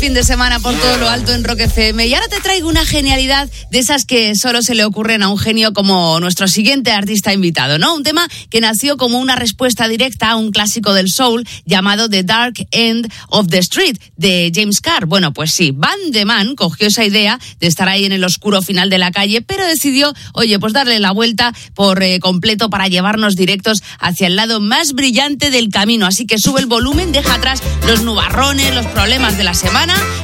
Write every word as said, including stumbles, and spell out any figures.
fin de semana por todo lo alto en Rock F M. Y ahora te traigo una genialidad de esas que solo se le ocurren a un genio como nuestro siguiente artista invitado, ¿no? Un tema que nació como una respuesta directa a un clásico del soul llamado The Dark End of the Street, de James Carr. Bueno, pues sí, Van de Man cogió esa idea de estar ahí en el oscuro final de la calle, pero decidió, oye, pues darle la vuelta por eh, completo para llevarnos directos hacia el lado más brillante del camino. Así que sube el volumen, deja atrás los nubarrones, los problemas de la semana